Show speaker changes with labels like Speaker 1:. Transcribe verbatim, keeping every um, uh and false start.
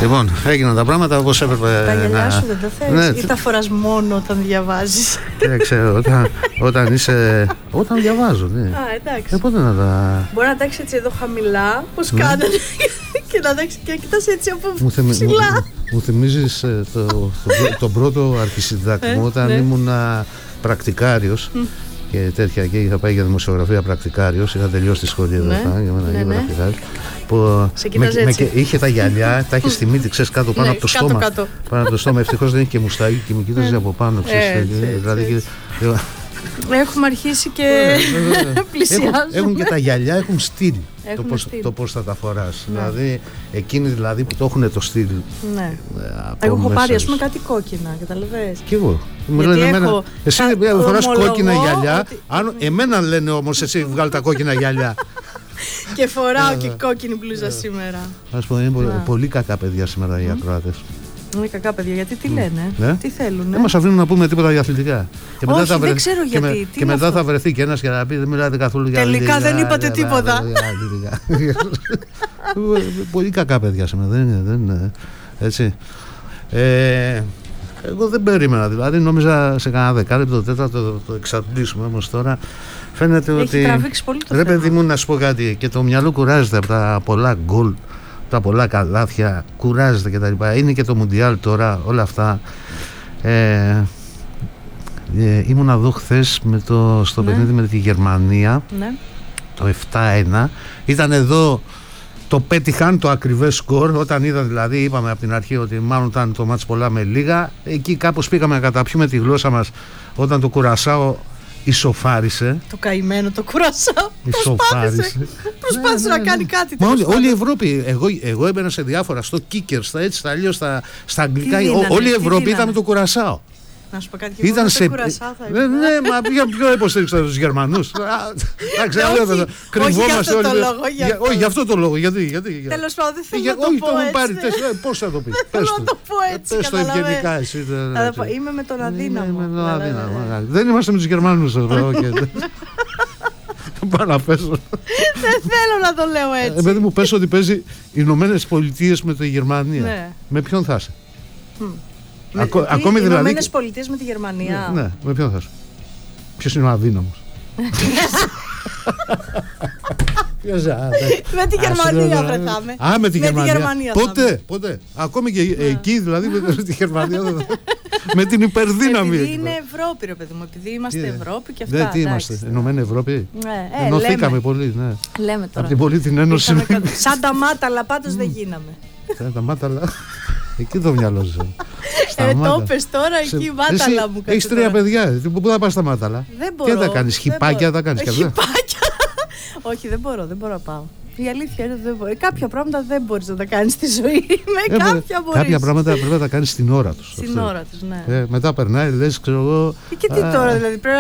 Speaker 1: Λοιπόν, έγιναν τα πράγματα όπως έπρεπε.
Speaker 2: Τα γυαλιά
Speaker 1: να...
Speaker 2: σου δεν τα θες, ναι, ή τα φοράς μόνο όταν διαβάζεις?
Speaker 1: Κοίταξε, όταν, όταν είσαι. Όταν διαβάζω, ναι.
Speaker 2: Α, εντάξει.
Speaker 1: Ε, πότε να τα.
Speaker 2: Μπορεί να τα έχεις έτσι εδώ χαμηλά, πώς ναι. κάνανε, και να τα έχεις και να κοιτάς έτσι από
Speaker 1: μου θυμ...
Speaker 2: ψηλά.
Speaker 1: Μου, μου θυμίζεις το, το, το, τον πρώτο αρχισυντάκτη μου, όταν ναι. ήμουν πρακτικάριος. Mm. Και τέτοια, και είχα πάει για δημοσιογραφία πρακτικάριος, είχα τελειώσει τη σχολή εδώ, ναι, ναι, ναι. Που με, με, είχε τα γυαλιά, τα είχε στη μύτη, ξέρεις, κάτω πάνω ναι, από το κάτω, στόμα. Κάτω. Πάνω από το στόμα, ευτυχώς δεν είχε και μουστάκι και μου κοίταζε από πάνω, ξέρεις. Έτσι, έτσι, δηλαδή, έτσι. Και...
Speaker 2: Έχουμε αρχίσει και πλησιάζουμε.
Speaker 1: Έχουν, έχουν και τα γυαλιά, έχουν στυλ. Το πώς, το πώς θα τα φοράς. Ναι. Δηλαδή, εκείνοι δηλαδή που το έχουν το στυλ. Ναι.
Speaker 2: Εγώ έχω πάρει, ας πούμε, κάτι κόκκινα, καταλαβαίνεις.
Speaker 1: Κι εγώ. Μου λένε εμένα, εσύ φοράς κόκκινα γυαλιά. Ότι... Αν, εμένα λένε όμως, εσύ βγάλει τα κόκκινα γυαλιά.
Speaker 2: Και φοράω και κόκκινη μπλούζα σήμερα.
Speaker 1: Ας πω, είναι πολύ κακά παιδιά σήμερα οι ακροάτες.
Speaker 2: Είναι κακά παιδιά, γιατί τι λένε,
Speaker 1: ναι.
Speaker 2: τι θέλουν.
Speaker 1: Δεν μας αφήνουν να πούμε τίποτα για αθλητικά.
Speaker 2: Και μετά Όχι, θα βρε... δεν ξέρω γιατί.
Speaker 1: Και, με... και μετά αυτό. Θα βρεθεί και ένας και να πει δεν μιλάτε καθόλου για αθλητικά.
Speaker 2: Τελικά δεν είπατε τίποτα.
Speaker 1: Πολύ κακά παιδιά σήμερα, δεν είναι, δεν είναι. Έτσι. Ε, εγώ δεν περίμενα, δηλαδή νόμιζα σε κανένα δεκάλεπτο, τέταρτο το, το εξαντλήσουμε, όμως τώρα φαίνεται
Speaker 2: Έχει
Speaker 1: ότι.
Speaker 2: Έχει τραβήξει πολύ το
Speaker 1: ρε
Speaker 2: θέμα.
Speaker 1: παιδί μου, να σου πω κάτι, και το μυαλό κουράζεται από τα πολλά γκολ, τα πολλά καλάθια, κουράζεται και τα λοιπά. Είναι και το Μουντιάλ τώρα, όλα αυτά. Ε, ε, ήμουνα εδώ χθες με το, στο ναι. παιχνίδι με τη Γερμανία, ναι. το επτά ένα. Ήταν εδώ, το πέτυχαν το ακριβές σκορ. Όταν είδα δηλαδή, είπαμε από την αρχή ότι μάλλον ήταν το μάτς πολλά με λίγα. Εκεί κάπως πήγαμε να καταπιούμε τη γλώσσα μας όταν το Κουρασάο ισοφάρισε.
Speaker 2: Το καημένο το Κουρασάο.
Speaker 1: Ισοφάρισε.
Speaker 2: Προσπάθησε να κάνει κάτι.
Speaker 1: Μα όλη, όλη η Ευρώπη, εγώ, εγώ έμπαινα σε διάφορα, στο Kicker, στα έτσι, στα αλλιώς, στα, στα αγγλικά. Δίνανε, όλη η Ευρώπη ήταν με το Κουρασάο.
Speaker 2: Να σου πω κάτι, και
Speaker 1: ήταν σε.
Speaker 2: Κουρασάο θα
Speaker 1: ναι, ναι, μα για ποιο υποστήριξα τους Γερμανούς. Εντάξει, κρυβόμαστε όλοι. Όχι, γι' αυτό το λόγο. Γιατί.
Speaker 2: Τέλος πάντων, δεν θέλω να το πω έτσι.
Speaker 1: Πώς θα το πεις.
Speaker 2: Θέλω να το πω έτσι.
Speaker 1: Πες το ευγενικά εσύ.
Speaker 2: Είμαι με τον αδύναμο.
Speaker 1: Δεν είμαστε με τους Γερμανούς εδώ. Πάω να πέσω.
Speaker 2: Δεν θέλω να το λέω έτσι.
Speaker 1: Επειδή μου πες ότι παίζει οι Ηνωμένες Πολιτείες με τη Γερμανία. Με ποιον θα είσαι?
Speaker 2: Με, Ακό, τι, ακόμη οι δηλαδή. Οι Ηνωμένες Πολιτείες με τη Γερμανία.
Speaker 1: Ναι, ναι, με ποιον θα είσαι? Ποιος είναι ο αδύναμος?
Speaker 2: Με τη Γερμανία βρεθάμε.
Speaker 1: Α, με τη Γερμανία. Ποτέ, ποτέ. Ακόμη και εκεί δηλαδή με τη Γερμανία. Με την υπερδύναμη.
Speaker 2: Επειδή είναι Ευρώπη, ρε παιδί μου. Επειδή είμαστε Ευρώπη και αυτά.
Speaker 1: Δεν, τι είμαστε, Ενωμένη Ευρώπη. Ενωθήκαμε πολύ, ναι.
Speaker 2: Λέμε τώρα.
Speaker 1: Από την πολύ την Ένωση.
Speaker 2: Σαν τα μάταλα πάντως δεν γίναμε.
Speaker 1: Σαν τα μάταλα. Εκεί το μυαλό σου.
Speaker 2: Ε, το πες τώρα, εκεί η μάταλα μου.
Speaker 1: Έχεις τρία παιδιά. Πού θα πας στα μάταλα?
Speaker 2: Δεν μπορώ.
Speaker 1: Τι θα κάνεις, χιπάκια θα κάνεις?
Speaker 2: Χιπάκια. Όχι, δεν μπορώ, δεν μπορώ να πάω. Η αλήθεια είναι ότι δεν μπορεί. Κάποια πράγματα δεν μπορείς να τα κάνεις στη ζωή. Με ε, κάποια μπορείς.
Speaker 1: Κάποια πράγματα πρέπει να τα κάνεις στην ώρα τους.
Speaker 2: Στην ώρα τους, ναι.
Speaker 1: Ε, μετά περνάει, λες, ξέρω εγώ.
Speaker 2: Και τι α... τώρα δηλαδή, πρέπει